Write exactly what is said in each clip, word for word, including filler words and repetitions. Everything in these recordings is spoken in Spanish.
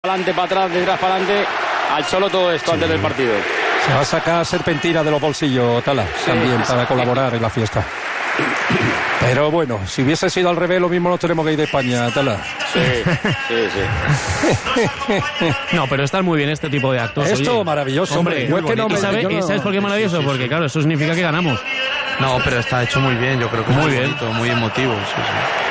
para adelante, para atrás, de atrás para adelante. Al Cholo todo esto sí. Antes del partido. Se va a sacar serpentina de los bolsillos, Tala, sí, también para colaborar en la fiesta. Pero bueno, si hubiese sido al revés, lo mismo nos tenemos que ir de España, Tala. Sí, sí, sí. No, pero están muy bien este tipo de actos. Esto oye. Maravilloso, hombre. hombre. Es que no me, ¿Y, sabe, no... ¿Y sabes por qué maravilloso? Sí, sí, porque claro, eso significa que ganamos. No, pero está hecho muy bien, yo creo que muy, muy bien, bonito, muy emotivo. Sí, sí.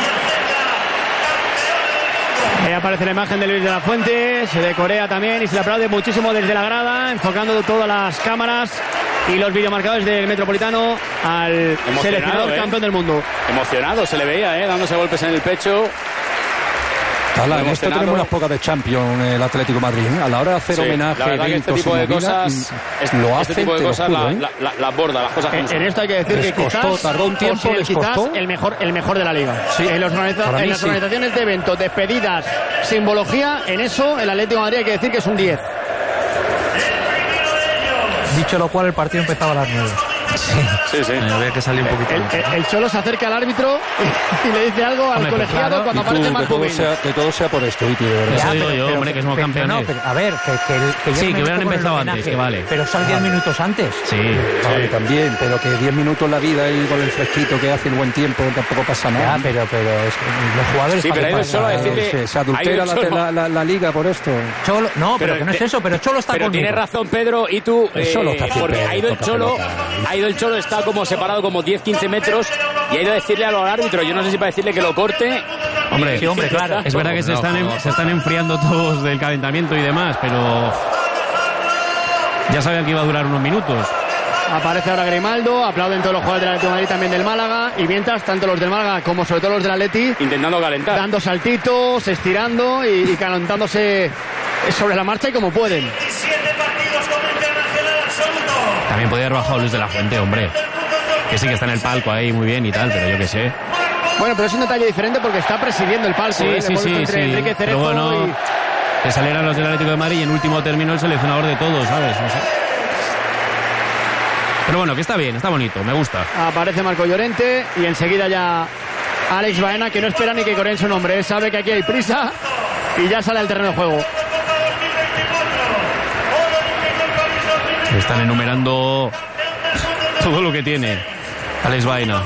Ahí aparece la imagen de Luis de la Fuente, se de Corea también y se le aplaude muchísimo desde la grada, enfocando todas las cámaras y los videomarcadores del Metropolitano al seleccionador ¿eh? campeón del mundo. Emocionado se le veía, ¿eh? Dándose golpes en el pecho. Tala, en esto tenemos unas pocas de Champions el Atlético Madrid, ¿eh? A la hora de hacer sí, homenaje a este tipo de cosas, y, lo este hacen, tipo de cosas juro, la, ¿eh? la, la, la borda, las cosas en, en esto hay que decir les que costó, quizás tardó un tiempo, les quizás costó. el mejor el mejor de la liga. Sí, en, los organiza, en las sí. organizaciones de eventos, despedidas, simbología, en eso el Atlético de Madrid hay que decir que es un diez. Dicho lo cual, el partido empezaba a las nueve. Sí, sí, sí. Me había que salir un poquito. El, el, el Cholo se acerca al árbitro y, y le dice algo al hombre, colegiado claro, cuando aparece Marco que, sea, que todo sea por esto, Iti, de verdad. Eso ya, digo pero, yo, pero, hombre, que somos pero, campeones. No, pero, a ver, que, que, que sí, que hubieran empezado antes, que vale. Pero son diez minutos antes. Sí, vale, sí. también, pero que diez minutos en la vida y con el fresquito que hace el buen tiempo tampoco pasa nada. Ya, pero, pero es, los jugadores... Sí, pero hay Cholo a decirle... Se, se adultera la, la, la, la liga por esto. Cholo, no, pero, pero que no es eso, pero Cholo está pero conmigo. Pero tienes razón, Pedro, y tú... Eh, Cholo está porque ha ido el Cholo, ha ido el Cholo, está como separado como diez, quince metros y ha ido a decirle a los árbitros, yo no sé si para decirle que lo corte. Hombre, sí, hombre, claro. Es verdad que se están, en, se están enfriando todos del calentamiento y demás, pero ya sabían que iba a durar unos minutos. Aparece ahora Grimaldo, aplauden todos los jugadores del Atlético de Madrid, también del Málaga, y mientras tanto los del Málaga como sobre todo los del Atleti intentando calentar, dando saltitos, estirando y, y calentándose sobre la marcha y como pueden. También podría haber bajado Luis de la Fuente, hombre. Que sí que está en el palco ahí muy bien y tal, pero yo qué sé. Bueno, pero es un detalle diferente porque está presidiendo el palco. Sí, ¿eh? sí, sí, entre sí. Enrique Cerezo pero bueno, y... que salieran los del Atlético de Madrid y en último término el seleccionador de todos, ¿sabes? No sé. Pero bueno, que está bien, está bonito, me gusta. Aparece Marco Llorente y enseguida ya Alex Baena, que no espera ni que coreen su nombre. Él sabe que aquí hay prisa y ya sale al terreno de juego. Están enumerando todo lo que tiene Alex Baena.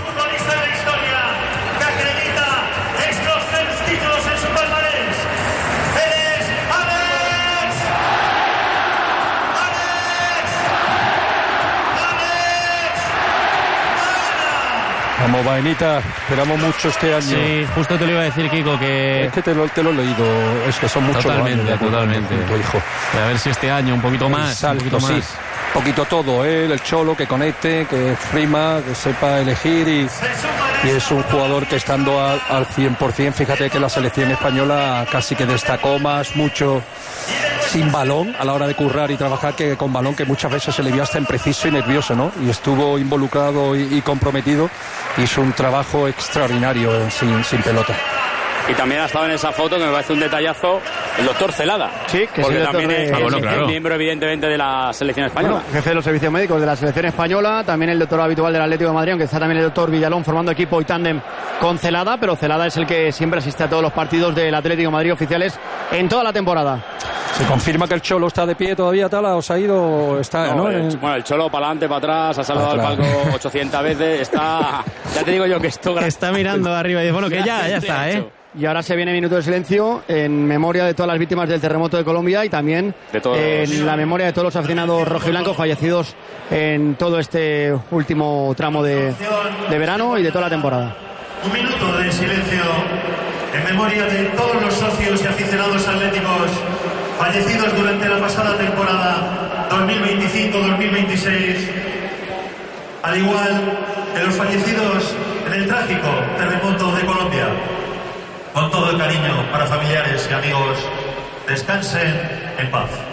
Vamos, Baenita, esperamos mucho este año. Sí, justo te lo iba a decir, Kiko, que... Es que te lo, te lo he leído, es que son muchos totalmente, años. Totalmente, tu hijo. A ver si este año un poquito más, salto, un poquito más. Sí. Un poquito todo, ¿eh? El Cholo que conecte, que frima, que sepa elegir y, y es un jugador que estando al, al cien por ciento, fíjate que la selección española casi que destacó más, mucho sin balón a la hora de currar y trabajar que con balón, que muchas veces se le vio hasta impreciso y nervioso, ¿no? Y estuvo involucrado y, y comprometido, hizo un trabajo extraordinario sin, sin pelota. Y también ha estado en esa foto, que me parece un detallazo, el doctor Celada. Sí, que porque sí, también de... es, ah, bueno, es claro. miembro evidentemente de la selección española. Bueno, jefe de los servicios médicos de la selección española, también el doctor habitual del Atlético de Madrid, aunque está también el doctor Villalón formando equipo y tándem con Celada, pero Celada es el que siempre asiste a todos los partidos del Atlético de Madrid oficiales en toda la temporada. ¿Se confirma que el Cholo está de pie todavía, Tala? ¿O se ha ido? Está, no, ¿no? El, bueno, el Cholo para adelante, para atrás, ha saludado al palco ochocientas veces, está... Ya te digo yo que esto... Está mirando arriba y dice, bueno, que ya, ya está, ¿eh? Y ahora se viene minuto de silencio en memoria de todas las víctimas del terremoto de Colombia y también de todos. en la memoria de todos los aficionados rojiblancos fallecidos en todo este último tramo de, de verano y de toda la temporada. Un minuto de silencio en memoria de todos los socios y aficionados atléticos fallecidos durante la pasada temporada dos mil veinticinco dos mil veintiséis, al igual que los fallecidos en el trágico terremoto de Colombia. Con todo el cariño para familiares y amigos, descansen en paz.